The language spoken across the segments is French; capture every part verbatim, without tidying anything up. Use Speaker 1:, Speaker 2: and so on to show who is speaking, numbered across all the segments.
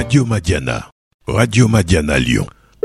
Speaker 1: Radio Madiana. Radio Madiana Lyon.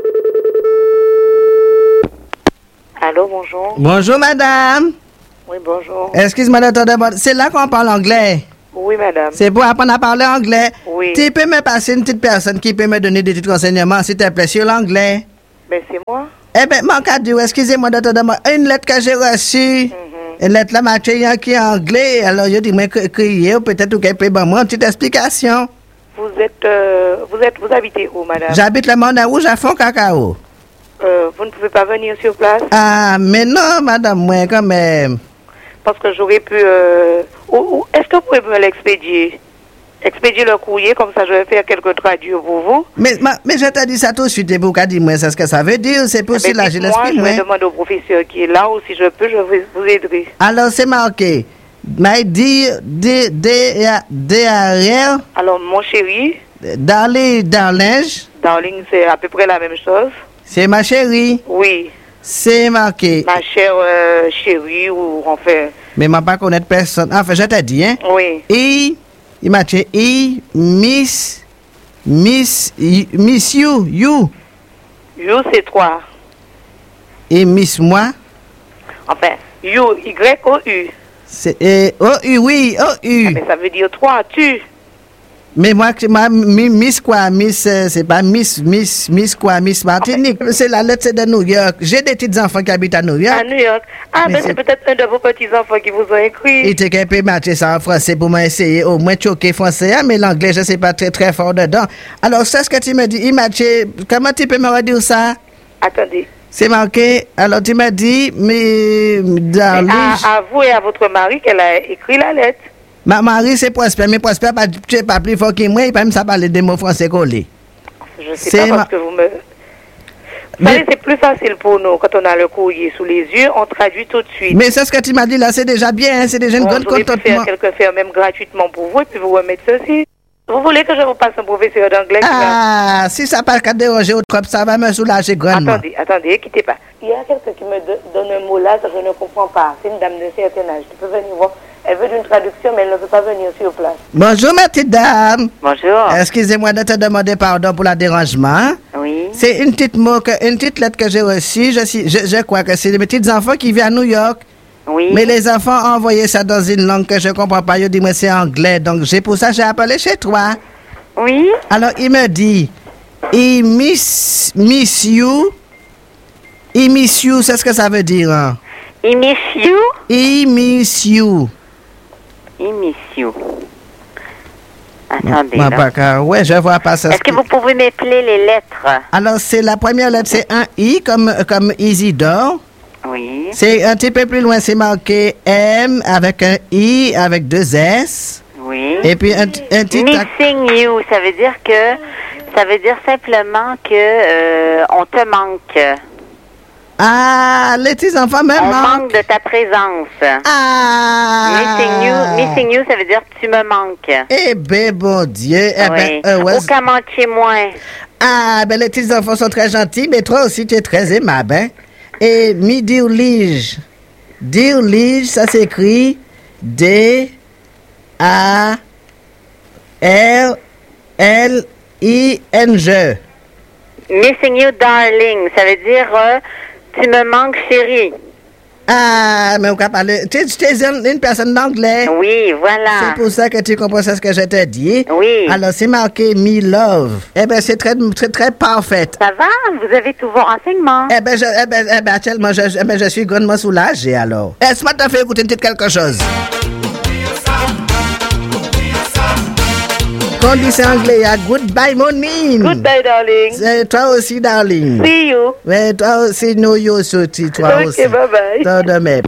Speaker 2: Allô, bonjour.
Speaker 3: Bonjour, madame.
Speaker 2: Oui, bonjour.
Speaker 3: Excuse-moi de te demander. C'est là qu'on parle anglais.
Speaker 2: Oui, madame.
Speaker 3: C'est pour apprendre à parler anglais.
Speaker 2: Oui.
Speaker 3: Tu peux me passer une petite personne qui peut me donner des petits renseignements, s'il te plaît, sur l'anglais?
Speaker 2: Ben, c'est moi.
Speaker 3: Eh bien, mon cadeau, excusez-moi de te demander. Une lettre que j'ai reçue.
Speaker 2: Mm-hmm.
Speaker 3: Une lettre là, m'a qui est anglais. Alors, je dis, mais crier, peut-être qu'elle peut me une petite explication.
Speaker 2: Vous êtes, euh, vous êtes, vous habitez où, madame?
Speaker 3: J'habite le Monde Rouge à Fond Cacao.
Speaker 2: Euh, vous ne pouvez pas venir sur place?
Speaker 3: Ah, mais non, madame, moi, quand même.
Speaker 2: Parce que j'aurais pu, euh, ou, ou, est-ce que vous pouvez me l'expédier? Expédier le courrier, comme ça je vais faire quelques traducures pour vous.
Speaker 3: Mais, ma, mais je t'ai dit ça tout de suite, et pour qu'à dire, moi, c'est ce que ça veut dire, c'est possible, là, je
Speaker 2: moi,
Speaker 3: l'explique,
Speaker 2: je vais
Speaker 3: moi.
Speaker 2: demander au professeur qui est là, ou si je peux, je vais vous aider.
Speaker 3: Alors, c'est marqué, my dear, D, D, D, R,
Speaker 2: Alors, mon chéri,
Speaker 3: darling, darlinge,
Speaker 2: darling, c'est à peu près la même chose.
Speaker 3: c'est ma chérie,
Speaker 2: Oui,
Speaker 3: c'est marqué.
Speaker 2: ma chère euh, chérie, ou enfin,
Speaker 3: Mais je ne pas connaître personne. Enfin, je t'ai dit, hein.
Speaker 2: oui.
Speaker 3: Et, il m'a dit, et, miss, miss, y- miss you, you,
Speaker 2: You, c'est toi.
Speaker 3: et miss moi,
Speaker 2: Enfin, you, Y-O-U.
Speaker 3: c'est, et, oh, U, oui, oh, U.
Speaker 2: Ah, mais ça veut dire toi, tu.
Speaker 3: Mais moi, que- ma, mi- Miss quoi, Miss, euh, c'est pas Miss, Miss, Miss quoi, Miss Martinique. C'est la lettre, c'est de New York. J'ai des petits enfants qui habitent à New York.
Speaker 2: À New York. Ah,
Speaker 3: Mais
Speaker 2: ben
Speaker 3: c'est-
Speaker 2: c'est peut-être un de vos petits-enfants qui vous ont écrit.
Speaker 3: Il était capable de mettre ça en français pour m'essayer au moins de choquer français, hein, mais l'anglais, je sais pas très, très fort dedans. Alors, c'est ce que tu me dis. Il m'a dit, comment tu peux me redire ça?
Speaker 2: Attendez.
Speaker 3: C'est marqué. Alors, tu m'as dit, mais, darling,
Speaker 2: À, à vous et à votre mari qu'elle a écrit la lettre.
Speaker 3: ma mari, c'est Prosper, mais Prosper, pas, tu es pas plus fort que moi, il peut même ça parler des mots français collés.
Speaker 2: Je ne sais
Speaker 3: C'est
Speaker 2: pas
Speaker 3: ma-
Speaker 2: parce que vous me... Vous
Speaker 3: Mais-
Speaker 2: savez, c'est plus facile pour nous. Quand on a le courrier sous les yeux, on traduit tout de suite.
Speaker 3: Mais c'est ce que tu m'as dit là, c'est déjà bien, hein, c'est déjà une
Speaker 2: Bon,
Speaker 3: grande
Speaker 2: j'aurais pu
Speaker 3: contentement.
Speaker 2: faire quelque faire même gratuitement pour vous et puis vous remettre ceci. Vous voulez que je vous passe un professeur d'anglais qui va...
Speaker 3: Ah, si ça pas qu'à déranger au trop, ça va me soulager grandement.
Speaker 2: Attendez, attendez, quittez pas. Il y a quelqu'un qui me do- donne un mot là que je ne comprends pas. C'est une dame d'un certain âge. Tu peux venir voir. Elle veut une traduction, mais elle ne peut pas venir sur place.
Speaker 3: Bonjour, ma petite dame.
Speaker 2: Bonjour.
Speaker 3: Excusez-moi de te demander pardon pour le dérangement.
Speaker 2: Oui.
Speaker 3: C'est une petite mot, que, une petite lettre que j'ai reçue. Je, suis- je, je crois que c'est les petits enfants qui vivent à New York.
Speaker 2: Oui.
Speaker 3: Mais les enfants ont envoyé ça dans une langue que je ne comprends pas. Ils disent, moi, c'est anglais. Donc, c'est pour ça que j'ai appelé chez toi.
Speaker 2: Oui.
Speaker 3: Alors, il me dit, il miss, miss you. Il miss you, c'est ce que ça veut dire. Hein?
Speaker 2: I miss you.
Speaker 3: Il miss you.
Speaker 2: I miss you. Attendez.
Speaker 3: Ma
Speaker 2: là.
Speaker 3: paca, ouais, je vois pas ça.
Speaker 2: Est-ce que vous pouvez m'épeler les lettres?
Speaker 3: Alors, c'est la première lettre, c'est un I comme, comme Isidore.
Speaker 2: Oui.
Speaker 3: C'est un petit peu plus loin, c'est marqué M avec un I avec deux S.
Speaker 2: Oui.
Speaker 3: Et puis un, un petit...
Speaker 2: Missing you, ça veut dire que ça veut dire simplement que euh, on te manque.
Speaker 3: Ah, les petits enfants me
Speaker 2: On
Speaker 3: manquent.
Speaker 2: manque de ta présence.
Speaker 3: Ah!
Speaker 2: Missing you, missing you, ça veut dire que tu me manques.
Speaker 3: Eh ben, bon Dieu. Eh
Speaker 2: Oui.
Speaker 3: ben, euh, ouais.
Speaker 2: Ou qu'à manquer moins.
Speaker 3: Ah, ben, les petits enfants sont très gentils, mais toi aussi, tu es très aimable, hein? Et mi dear Lige. Dear Lige, ça s'écrit D A R L I N G.
Speaker 2: Missing you, darling, ça veut dire euh, tu me manques, chérie.
Speaker 3: Ah, mais on peut parler. Tu tu es une, une personne d'anglais.
Speaker 2: Oui, voilà.
Speaker 3: C'est pour ça que tu comprends ce que je te dis.
Speaker 2: Oui.
Speaker 3: Alors, c'est marqué me love. Eh ben, c'est très, très, très parfait.
Speaker 2: Ça va? Vous avez tous vos renseignements.
Speaker 3: Eh ben, je, eh ben, eh ben, actuellement, je, eh ben, je suis grandement soulagé, alors. Est-ce que tu as fait écouter une petite quelque chose? Quand on dit c'est anglais, il y a goodbye, morning.
Speaker 2: Goodbye, darling.
Speaker 3: C'est toi aussi, darling.
Speaker 2: See you.
Speaker 3: Mais toi aussi, nous, you aussi, toi
Speaker 2: Ok,
Speaker 3: aussi.
Speaker 2: bye bye.
Speaker 3: Toi de même.